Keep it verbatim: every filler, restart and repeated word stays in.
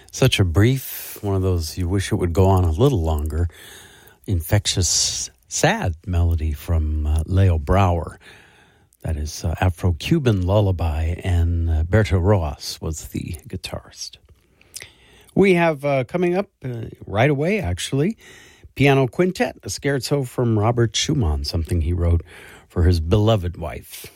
Such a brief, one of those you wish it would go on a little longer, infectious, sad melody from uh, Leo Brouwer. That is uh, Afro-Cuban Lullaby, and uh, Berto Rojas was the guitarist. We have uh, coming up uh, right away, actually, Piano Quintet, a scherzo from Robert Schumann, something he wrote for his beloved wife.